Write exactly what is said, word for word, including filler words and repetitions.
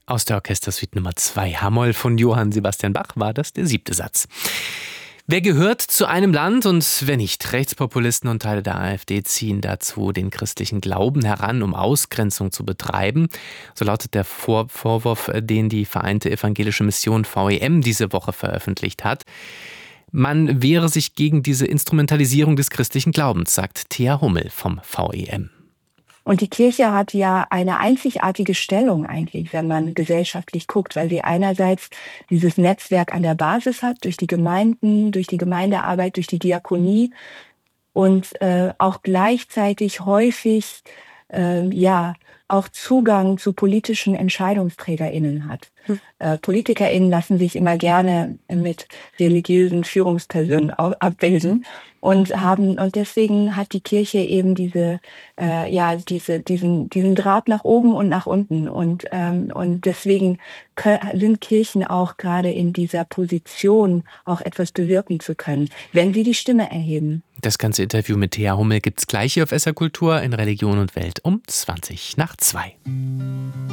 Aus der Orchestersuite Nummer zwei H-Moll von Johann Sebastian Bach war das der siebte Satz. Wer gehört zu einem Land und wer nicht? Rechtspopulisten und Teile der AfD ziehen dazu den christlichen Glauben heran, um Ausgrenzung zu betreiben. So lautet der Vor- Vorwurf, den die Vereinte Evangelische Mission V E M diese Woche veröffentlicht hat. Man wehre sich gegen diese Instrumentalisierung des christlichen Glaubens, sagt Thea Hummel vom V E M. Und die Kirche hat ja eine einzigartige Stellung eigentlich, wenn man gesellschaftlich guckt, weil sie einerseits dieses Netzwerk an der Basis hat, durch die Gemeinden, durch die Gemeindearbeit, durch die Diakonie und äh, auch gleichzeitig häufig äh, ja auch Zugang zu politischen EntscheidungsträgerInnen hat. Hm. Äh, PolitikerInnen lassen sich immer gerne mit religiösen Führungspersonen abbilden und haben und deswegen hat die Kirche eben diese äh, ja diese diesen diesen Draht nach oben und nach unten und ähm, und deswegen sind Kirchen auch gerade in dieser Position, auch etwas bewirken zu können, wenn sie die Stimme erheben. Das ganze Interview mit Thea Hummel gibt's gleich hier auf S R Kultur in Religion und Welt um zwanzig nach zwei.